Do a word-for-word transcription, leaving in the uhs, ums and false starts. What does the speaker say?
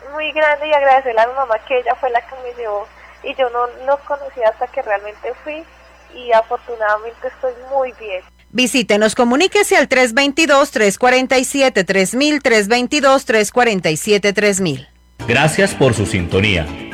muy grande y agradecerle a mi mamá que ella fue la que me llevó y yo no los conocía hasta que realmente fui y afortunadamente estoy muy bien. Visítenos, comuníquese al tres dos dos, tres cuatro siete, tres mil, tres dos dos, tres cuatro siete, tres mil. Gracias por su sintonía.